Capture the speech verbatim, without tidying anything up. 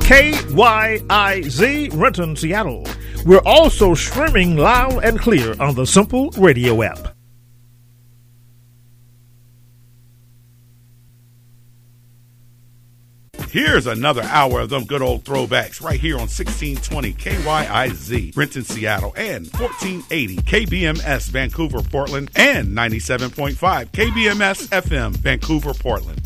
K Y I Z, Renton, Seattle. We're also streaming loud and clear on the Simple Radio app. Here's another hour of them good old throwbacks right here on sixteen twenty K Y I Z, Renton, Seattle, and fourteen eighty K B M S, Vancouver, Portland, and ninety-seven point five K B M S F M, Vancouver, Portland.